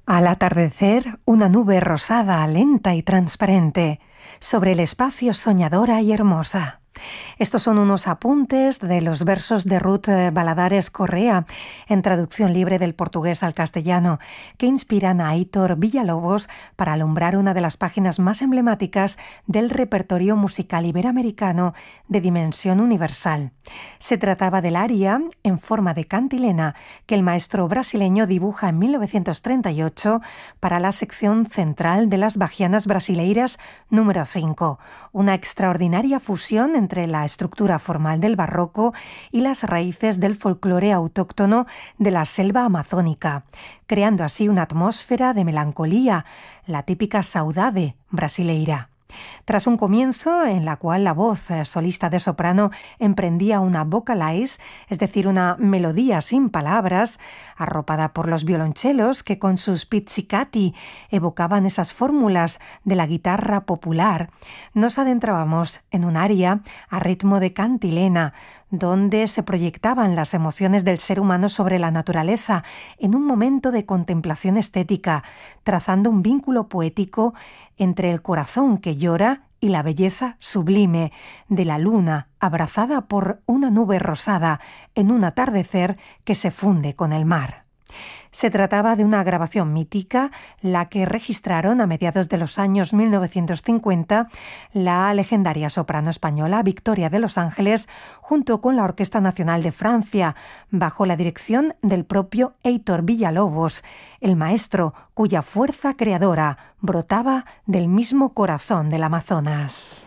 Al atardecer, una nube rosada, lenta y transparente, sobre el espacio soñadora y hermosa. Estos son unos apuntes de los versos de Ruth Valadares Correa, en traducción libre del portugués al castellano, que inspiran a Heitor Villa-Lobos para alumbrar una de las páginas más emblemáticas del repertorio musical iberoamericano de dimensión universal. Se trataba del aria en forma de cantilena que el maestro brasileño dibuja en 1938 para la sección central de las Bahianas Brasileiras número 5, una extraordinaria fusión entre la estructura formal del barroco y las raíces del folclore autóctono de la selva amazónica, creando así una atmósfera de melancolía, la típica saudade brasileira. Tras un comienzo en la cual la voz solista de soprano emprendía una vocalize, es decir, una melodía sin palabras, arropada por los violonchelos que con sus pizzicati evocaban esas fórmulas de la guitarra popular, nos adentrábamos en un aria a ritmo de cantilena, donde se proyectaban las emociones del ser humano sobre la naturaleza en un momento de contemplación estética, trazando un vínculo poético entre el corazón que llora y la belleza sublime de la luna abrazada por una nube rosada en un atardecer que se funde con el mar. Se trataba de una grabación mítica, la que registraron a mediados de los años 1950 la legendaria soprano española Victoria de los Ángeles junto con la Orquesta Nacional de Francia, bajo la dirección del propio Heitor Villa-Lobos, el maestro cuya fuerza creadora brotaba del mismo corazón del Amazonas.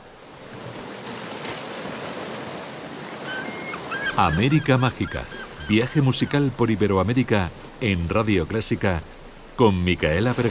América Mágica, viaje musical por Iberoamérica en Radio Clásica con Micaela Vergara.